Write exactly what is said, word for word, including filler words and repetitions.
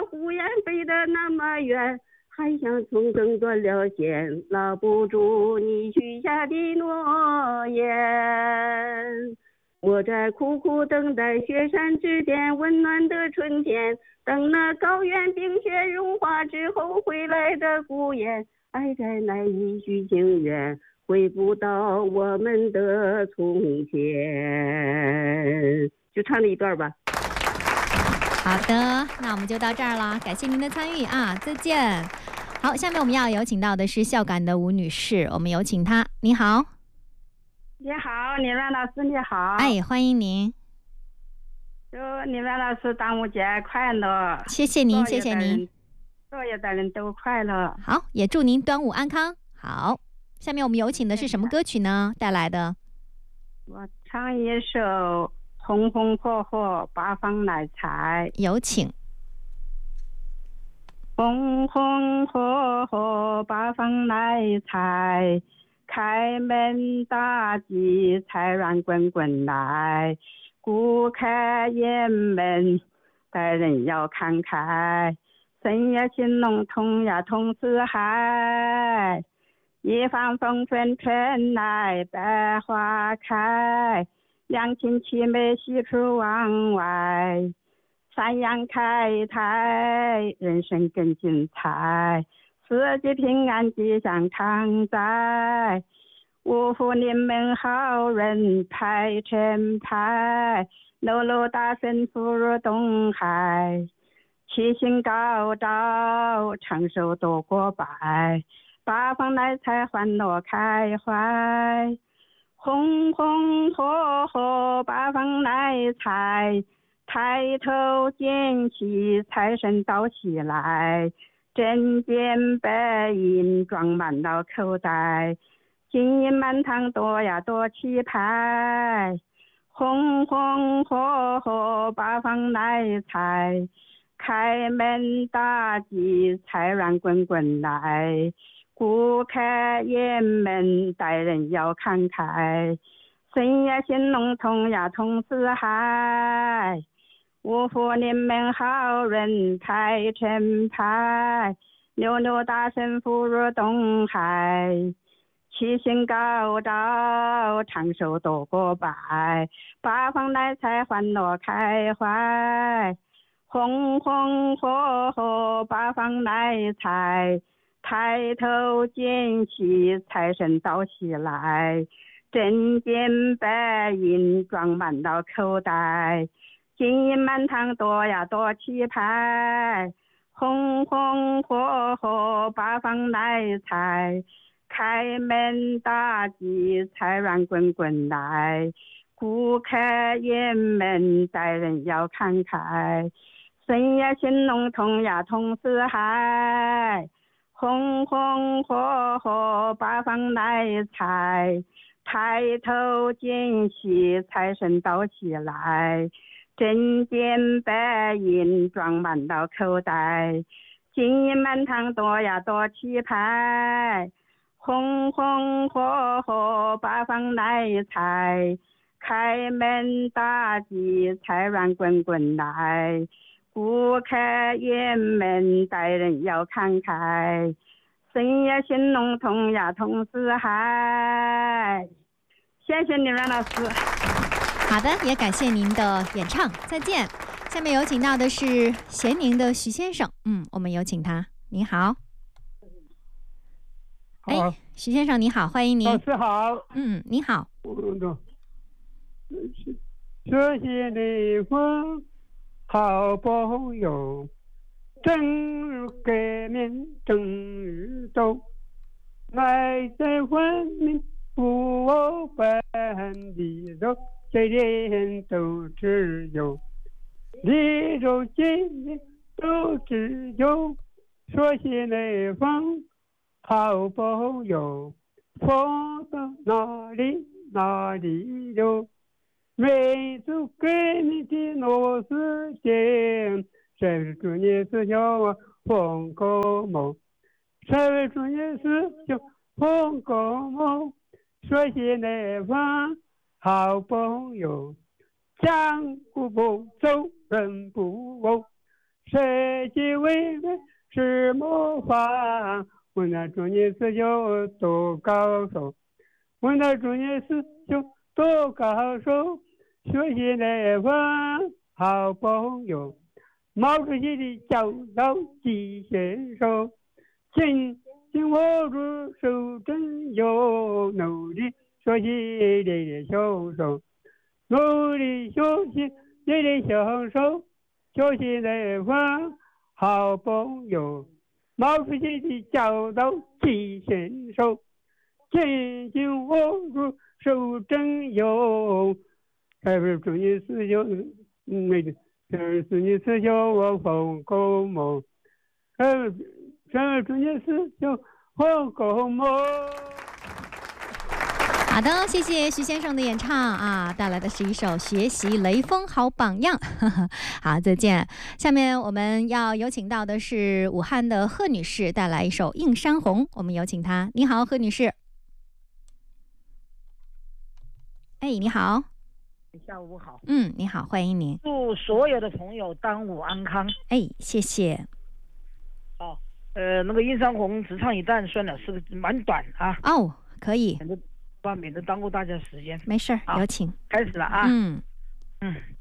孤雁飞得那么远，还想从中断了线，拉不住你许下的诺言。我在苦苦等待雪山之巅温暖的春天，等那高原冰雪融化之后回来的孤雁，爱在那一许情缘，回不到我们的从前。就唱这一段吧。 好的，那我们就到这儿了，感谢您的参与啊，再见。好，下面我们要有请到的是孝感的吴女士，我们有请她。你好。 你好，李兰老师，你好。 哎，欢迎您。 祝李兰老师端午节快乐！ 谢谢您，谢谢您。 所有的人都快乐。 好，也祝您端午安康。好，下面我们有请的是什么歌曲呢？带来的。 我唱一首《红红火火八方来财》。 有请。 红红火火八方来财，开门大吉财源滚滚来，顾客宴门待人要慷慨，生意兴隆同呀同四海，一帆风顺春来百花开，两情齐美喜出望外，三阳开泰人生更精彩，四季平安吉祥常在，五福临门好人排成排，六路大顺福如东海，七星高照长寿多过百，八方来财欢乐开怀，红红火火八方来财，抬头见起财神到起来，针尖白银装满了口袋，金银满堂多呀多气派，红红火火八方来财，开门大吉财源滚滚来，顾客宴门待人要慷慨，生意兴隆同呀同四海，五福临门好人排成排，六六大顺福如东海，七星高照长寿多过百，八方来财欢乐开怀，红红火火八方来财，抬头见起财神到起来，针尖白银装满了口袋，金银满堂多呀多气派，红红火火八方来财，开门大吉财源滚滚来，顾客宴门待人要慷慨，生意兴隆同呀同四海，红红火火八方来财，抬头见喜财神到起来，针尖白银装满了口袋，金银满堂多呀多气派，红红火火八方来财，开门大吉财源滚滚来，顾客宴门待人要慷慨，生意兴隆同呀同四海。谢谢你们老师。 好的，也感谢您的演唱，再见。下面有请到的是咸宁的徐先生，嗯，我们有请他。你好。 好， 哎，徐先生你好，欢迎您。 老师好。 嗯，你好。 这些雷锋好朋友，正如革命正如斗，爱在文明不我本地肉，谁人都只有离肉见面都只有，说些雷锋好朋友，风到哪里哪里有，每次给你的螺丝尖，谁祝你是小风狗梦，谁祝你是小风狗梦，说些那方好朋友，江湖不走人不误， 设计为美是魔法。我那祝你师兄多高手，我那祝你师兄多高手，学习来风好朋友。毛主席的教导记先手，紧紧握住手真有，努力学习练练小手，努力学习练练小手，学习来风好朋友。毛主席的教导记先手，紧紧握住手真有。还不是祝你师兄那个，是祝你师兄我丰口梦，呃，祝你师兄丰口梦。 好的，谢谢徐先生的演唱啊，带来的是一首《学习雷锋好榜样》。好，再见。下面我们要有请到的是武汉的贺女士，带来一首《映山红》，我们有请她。你好，贺女士。哎，你好。 下午好。 嗯，你好，欢迎您。 祝所有的朋友端午安康。 哎，谢谢。 哦，呃，那个《映山红》只唱一段算了，是个蛮短啊。 哦，可以。 免得，免得耽误大家时间。 没事，有请。 开始了啊。 嗯嗯。